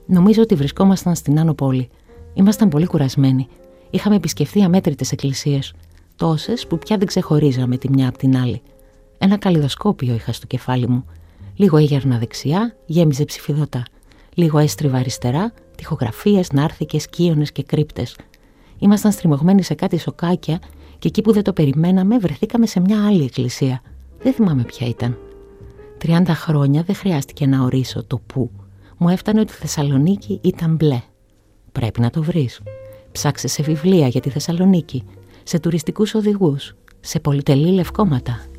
Νομίζω ότι βρισκόμασταν στην Άνω Πόλη. Ήμασταν πολύ κουρασμένοι. Είχαμε επισκεφθεί αμέτρητες εκκλησίες. Τόσες που πια δεν ξεχωρίζαμε τη μια από την άλλη. Ένα καλλιδοσκόπιο είχα στο κεφάλι μου. Λίγο έγερνα δεξιά, γέμιζε ψηφιδωτά. Λίγο έστριβα αριστερά, τοιχογραφίες, νάρθηκες, κύονες και κρύπτες. Ήμασταν στριμωγμένοι σε κάτι σοκάκια και εκεί που δεν το περιμέναμε βρεθήκαμε σε μια άλλη εκκλησία. Δεν θυμάμαι ποια ήταν. 30 χρόνια δεν χρειάστηκε να ορίσω το πού. Μου έφτανε ότι η Θεσσαλονίκη ήταν μπλε. Πρέπει να το βρεις. Ψάξε σε βιβλία για τη Θεσσαλονίκη, σε τουριστικούς οδηγούς, σε πολυτελή λευκόματα.